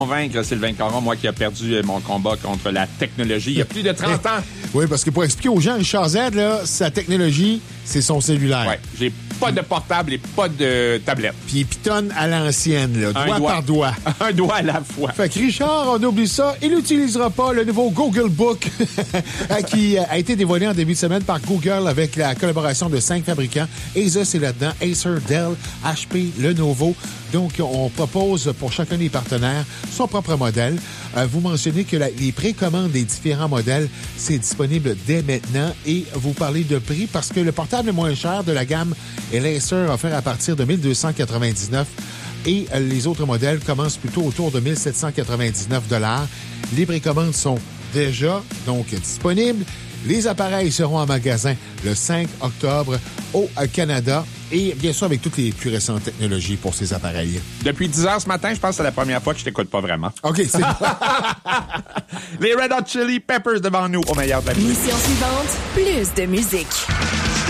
convaincre Sylvain Caron, moi qui a perdu mon combat contre la technologie il y a plus de 30 ans. Oui, parce que pour expliquer aux gens, Richard Z, là, sa technologie, c'est son cellulaire. Ouais, j'ai pas de portable et pas de tablette. Puis il pitonne à l'ancienne, là, doigt par doigt. Un doigt à la fois. Fait que Richard, on oublie ça. Il n'utilisera pas le nouveau Google Book qui a été dévoilé en début de semaine par Google avec la collaboration de 5 fabricants. Asus est là-dedans, Acer, Dell, HP, Lenovo. Donc, on propose pour chacun des partenaires son propre modèle. Vous mentionnez que les précommandes des différents modèles, c'est disponible dès maintenant. Et vous parlez de prix parce que le portable le moins cher de la gamme est l'Acer offert à partir de 1299 et les autres modèles commencent plutôt autour de 1799 $. Les précommandes sont déjà donc disponibles. Les appareils seront en magasin le 5 octobre au Canada et bien sûr avec toutes les plus récentes technologies pour ces appareils. Depuis 10 heures ce matin, je pense que c'est la première fois que je t'écoute pas vraiment. OK, c'est Les Red Hot Chili Peppers devant nous au meilleur de la musique. Mission suivante, plus de musique.